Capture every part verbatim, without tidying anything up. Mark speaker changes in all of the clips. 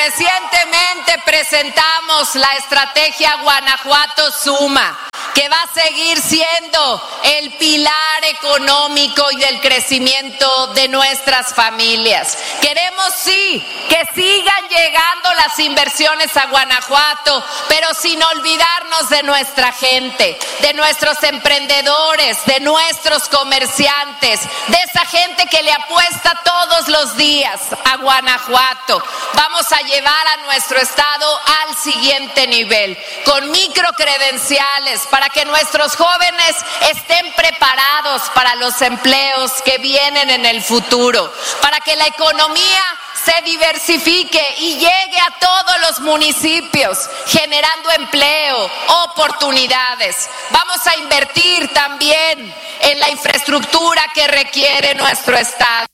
Speaker 1: Recientemente presentamos la estrategia Guanajuato Suma, que va a seguir siendo el pilar económico y del crecimiento de nuestras familias. Queremos sí que sigan llegando las inversiones a Guanajuato, pero sin olvidarnos de nuestra gente, de nuestros emprendedores, de nuestros comerciantes, de esa gente que le apuesta todos los días a Guanajuato. Vamos a llevar a nuestro estado al siguiente nivel, con microcredenciales, para que nuestros jóvenes estén preparados para los empleos que vienen en el futuro, para que la economía se diversifique y llegue a todos los municipios, generando empleo, oportunidades. Vamos a invertir también en la infraestructura que requiere nuestro estado,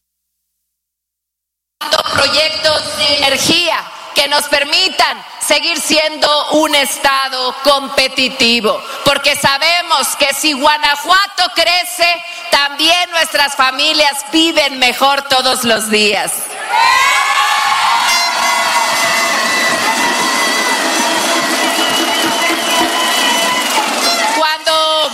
Speaker 1: proyectos de energía que nos permitan seguir siendo un estado competitivo, porque sabemos que si Guanajuato crece, también nuestras familias viven mejor todos los días. Cuando,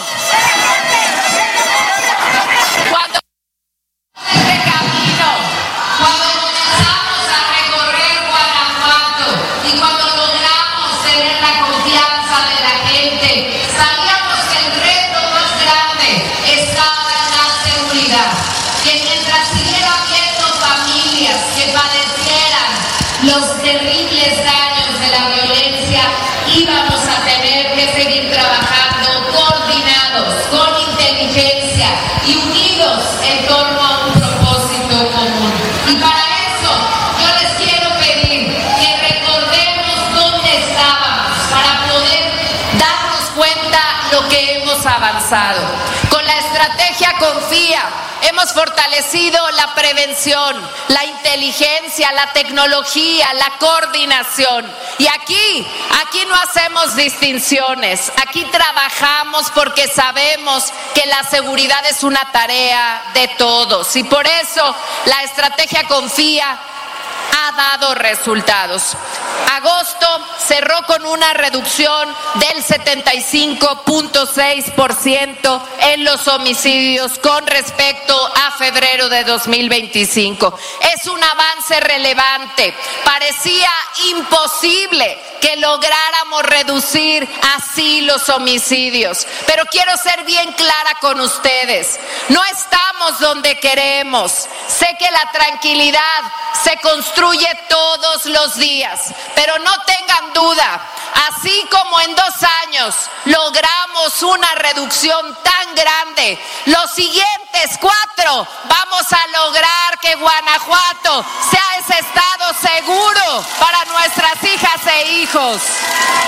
Speaker 1: cuando este camino, cuando comenzamos a recorrer Guanajuato y cuando logramos tener la confianza de la gente, sabíamos que el reto más grande estaba en la seguridad, que mientras siguiera habiendo familias que padecieran los terribles daños de la violencia, íbamos a tener que seguir trabajando coordinados, con inteligencia y unidos en torno a un propósito común. Y para eso yo les quiero pedir que recordemos dónde estábamos para poder darnos cuenta lo que hemos avanzado. Con la estrategia Confía hemos fortalecido la prevención, la inteligencia, la tecnología, la coordinación. Y aquí, aquí no hacemos distinciones, aquí trabajamos porque sabemos que la seguridad es una tarea de todos. Y por eso la estrategia Confía ha dado resultados. Agosto cerró con una reducción del setenta y cinco punto seis por ciento en los homicidios con respecto a febrero de dos mil veinticinco. Es un avance relevante. Parecía imposible que lográramos reducir así los homicidios. Pero quiero ser bien clara con ustedes. No estamos donde queremos. Sé que la tranquilidad se construye todos los días, pero no tengan duda, así como en dos años logramos una reducción tan grande, los siguientes cuatro vamos a lograr que Guanajuato sea ese estado seguro para nuestras hijas e hijos.